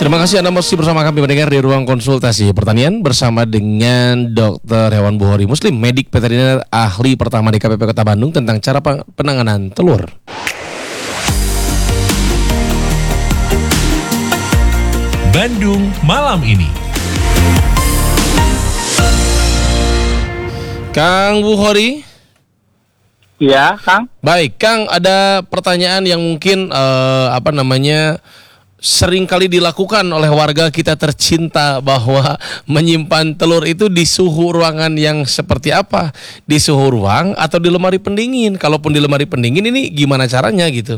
Terima kasih Anda masih bersama kami mendengar di ruang konsultasi pertanian bersama dengan Dr. Hewan Buhori Muslim, medik veteriner ahli pertama di KPP Kota Bandung tentang cara penanganan telur. Bandung malam ini. Kang Buhori. Iya, Kang. Baik, Kang, ada pertanyaan yang mungkin sering kali dilakukan oleh warga kita tercinta bahwa menyimpan telur itu di suhu ruangan yang seperti apa? Di suhu ruang atau di lemari pendingin? Kalaupun di lemari pendingin ini gimana caranya gitu?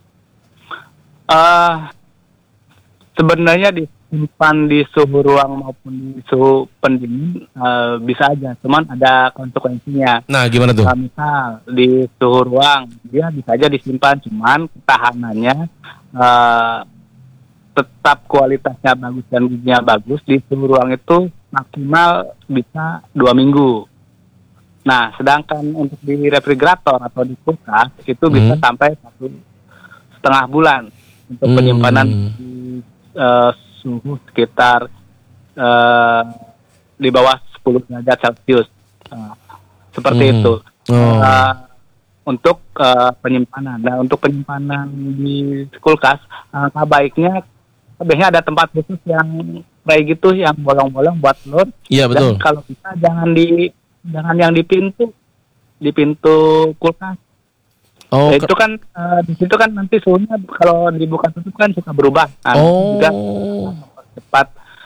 Sebenarnya disimpan di suhu ruang maupun di suhu pendingin bisa aja, cuman ada konsekuensinya. Nah, gimana tuh? Misal di suhu ruang dia bisa aja disimpan, cuman ketahanannya tetap kualitasnya bagus dan gizinya bagus. Di suhu ruang itu maksimal bisa 2 minggu. Nah, sedangkan untuk di refrigerator atau di kulkas itu bisa sampai 1,5 bulan untuk penyimpanan di suhu sekitar di bawah 10 derajat Celcius. Seperti itu. Untuk penyimpanan. Nah, untuk penyimpanan di kulkas, sebaiknya ada tempat khusus yang kayak gitu, yang bolong-bolong buat telur. Iya, betul. Dan kalau bisa jangan yang di pintu kulkas. Oh, itu kan di situ kan nanti suhunya kalau dibuka tutup kan suka berubah. Nah, juga cepat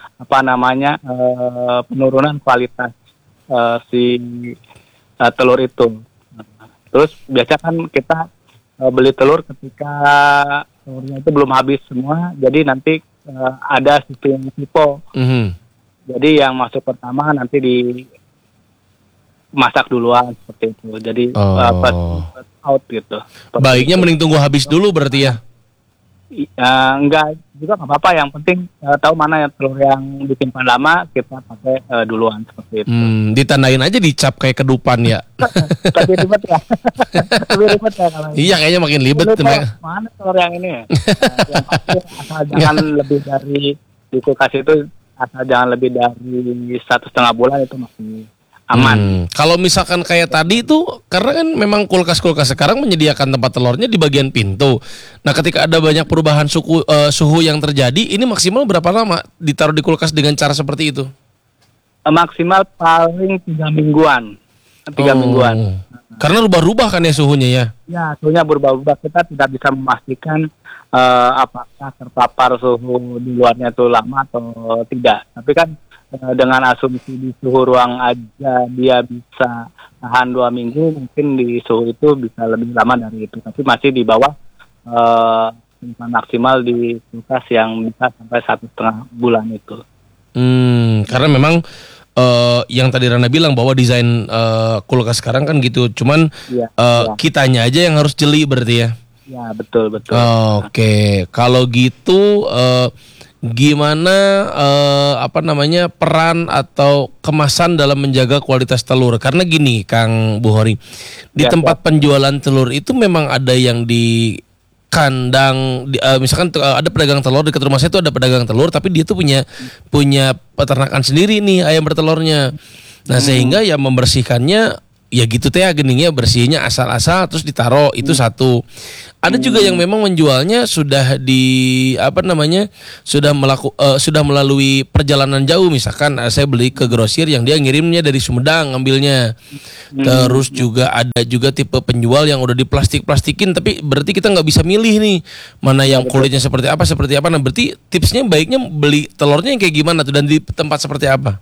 penurunan kualitas si telur itu. Terus biasa kan kita beli telur ketika telurnya itu belum habis semua, jadi nanti ada sistem FIFO. Jadi yang masuk pertama nanti dimasak duluan seperti itu. Jadi out gitu. Baiknya mending tunggu habis dulu berarti ya? Enggak juga nggak apa-apa. Yang penting tahu mana yang telur yang disimpan lama kita pakai duluan seperti itu. Ditandain aja dicap kayak kedupan ya. Tapi ribet ya. Lebih ribet ya kalau. Iya, kayaknya makin ribet. Mana telur yang ini ya? Yang pasti asal jangan lebih dari di kulkas itu, asal jangan lebih dari 1,5 bulan itu masih aman. Kalau misalkan kayak tadi itu, karena kan memang kulkas-kulkas sekarang menyediakan tempat telurnya di bagian pintu. Nah, ketika ada banyak perubahan suhu yang terjadi, ini maksimal berapa lama ditaruh di kulkas dengan cara seperti itu? Maksimal paling 3 mingguan. 3 mingguan. Karena rubah-rubah kan ya suhunya ya? Ya, suhunya berubah-ubah. Kita tidak bisa memastikan apakah terpapar suhu di luarnya itu lama atau tidak. Tapi kan dengan asumsi di suhu ruang aja dia bisa tahan 2 minggu, mungkin di suhu itu bisa lebih lama dari itu, tapi masih di bawah maksimal di kulkas yang bisa sampai 1,5 bulan itu. Karena memang yang tadi Rana bilang bahwa desain kulkas sekarang kan gitu, cuman kitanya aja yang harus jeli berarti ya? Ya, betul. Oke. Kalau gitu gimana peran atau kemasan dalam menjaga kualitas telur? Karena gini, Kang Buhori, di tempat penjualan telur itu memang ada yang di kandang, misalkan ada pedagang telur dekat rumah saya itu ada pedagang telur, tapi dia tuh punya peternakan sendiri nih ayam bertelurnya. Nah, sehingga ya membersihkannya ya gitu teh, geningnya bersihnya asal-asal terus ditaruh, itu satu. Ada juga yang memang menjualnya sudah sudah melalui perjalanan jauh, misalkan saya beli ke grosir yang dia ngirimnya dari Sumedang ngambilnya. Terus juga ada juga tipe penjual yang udah diplastik-plastikin, tapi berarti kita nggak bisa milih nih mana yang kulitnya seperti apa. Nah, berarti tipsnya baiknya beli telurnya yang kayak gimana tuh dan di tempat seperti apa?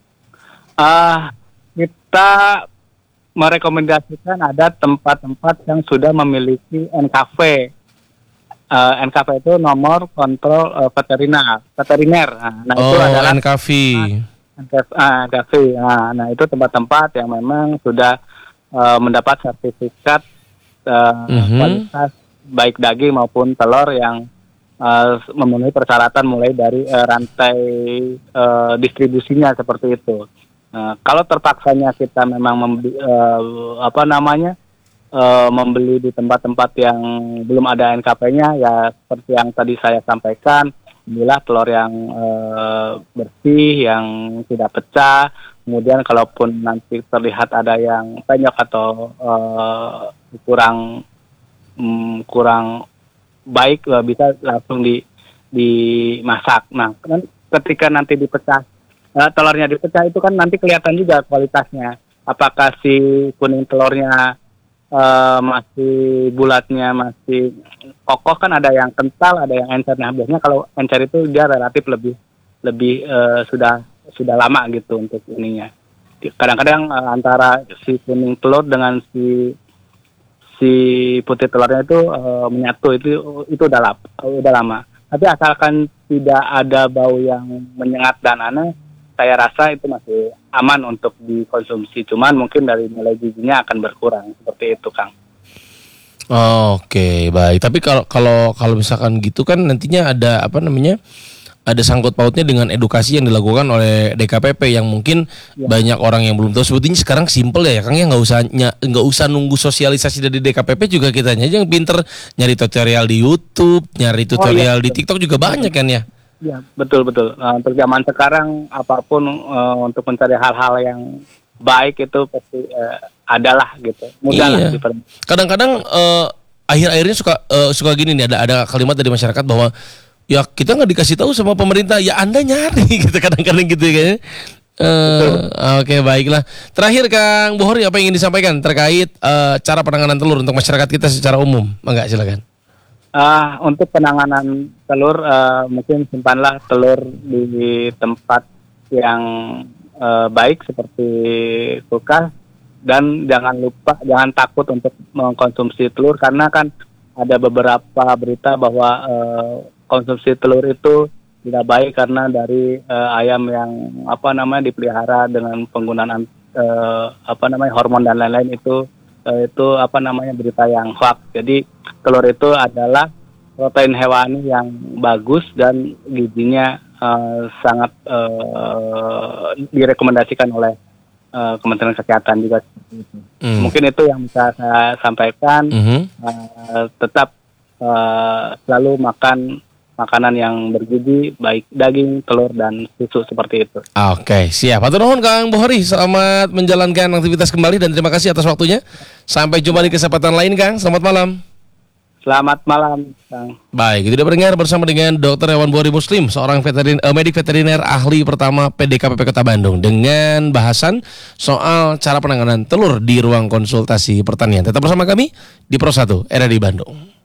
Kita merekomendasikan ada tempat-tempat yang sudah memiliki NKV. NKV itu nomor kontrol veteriner. Nah, itu adalah NKV. NKV. Nah, itu tempat-tempat yang memang sudah mendapat sertifikat kualitas baik daging maupun telur yang memenuhi persyaratan mulai dari rantai distribusinya seperti itu. Kalau terpaksanya kita memang membeli di tempat-tempat yang belum ada NKP-nya, ya seperti yang tadi saya sampaikan, Alhamdulillah telur yang bersih, yang tidak pecah. Kemudian kalaupun nanti terlihat ada yang penyok atau kurang baik, bisa langsung dimasak. Nah, kan ketika nanti dipecah, telurnya dipecah itu kan nanti kelihatan juga kualitasnya. Apakah si kuning telurnya masih bulatnya masih kokoh, kan ada yang kental, ada yang encer. Nah, biasanya kalau encer itu dia relatif lebih sudah lama gitu untuk ininya. Kadang-kadang antara si kuning telur dengan si putih telurnya itu menyatu, itu udah lama. Tapi asalkan tidak ada bau yang menyengat dan aneh, saya rasa itu masih aman untuk dikonsumsi. Cuman mungkin dari nilai gizinya akan berkurang, seperti itu, Kang. Oke, baik. Tapi kalau misalkan gitu kan nantinya ada ada sangkut pautnya dengan edukasi yang dilakukan oleh DKPP yang mungkin banyak orang yang belum tahu. Sebetulnya sekarang simpel ya Kang, ya nggak usah nunggu sosialisasi dari DKPP, juga kita aja yang pinter nyari tutorial di YouTube, nyari tutorial di TikTok juga banyak kan ya. Ya, betul. Untuk zaman sekarang apapun untuk mencari hal-hal yang baik itu pasti adalah gitu. Mudah lah. Kadang-kadang akhir-akhirnya suka gini nih, ada kalimat dari masyarakat bahwa ya kita nggak dikasih tahu sama pemerintah, ya Anda nyari gitu, kadang-kadang gitu ya. Oke, baiklah. Terakhir Kang Bohori, apa yang ingin disampaikan terkait cara penanganan telur untuk masyarakat kita secara umum? Mangga, silakan. Untuk penanganan telur, mungkin simpanlah telur di tempat yang baik seperti kulkas, dan jangan takut untuk mengkonsumsi telur, karena kan ada beberapa berita bahwa konsumsi telur itu tidak baik karena dari ayam yang dipelihara dengan penggunaan hormon dan lain-lain, itu berita yang hoax. Jadi telur itu adalah protein hewani yang bagus dan gizinya sangat direkomendasikan oleh Kementerian Kesehatan juga. Mungkin itu yang bisa saya sampaikan. Tetap selalu makan makanan yang bergizi, baik daging, telur, dan susu, seperti itu. Oke, siap. Hatur nuhun Kang Bohori, selamat menjalankan aktivitas kembali dan terima kasih atas waktunya. Sampai jumpa di kesempatan lain Kang. Selamat malam. Selamat malam, Kang. Baik, itu dia pendengar, bersama dengan Dr. Hewan Bohori Muslim, seorang medik veteriner ahli pertama PDKPP Kota Bandung, dengan bahasan soal cara penanganan telur di ruang konsultasi pertanian. Tetap bersama kami di Pro 1 RRI Bandung.